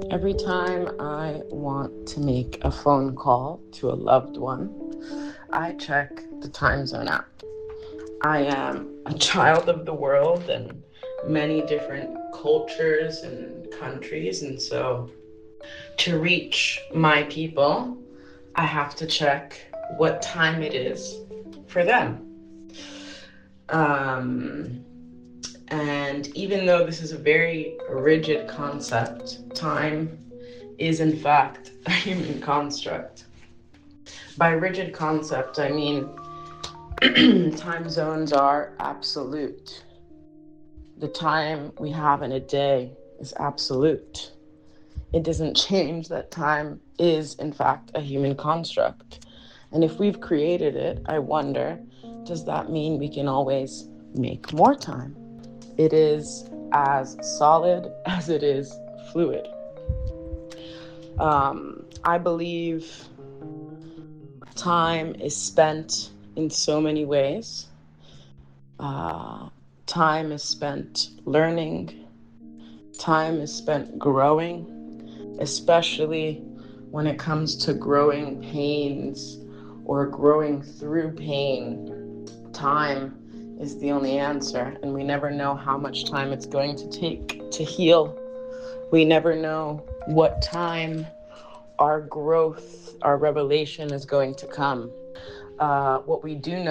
Every time I want to make a phone call to a loved one, I check the time zone app. I am a child of the world and many different cultures and countries, and so to reach my people, I have to check what time it is for them. Um, and even though this is a very rigid concept, time is in fact a human construct. By rigid concept, I mean time zones are absolute. The time we have in a day is absolute. It doesn't change that time is, in fact, a human construct. And if we've created it, I wonder, does that mean we can always make more time? It is as solid as it is fluid. I believe time is spent in so many ways. Time is spent learning. Time is spent growing, especially when it comes to growing pains or growing through pain. Time is the only answer, and we never know how much time it's going to take to heal. We never know what time our growth, our revelation is going to come. What we do know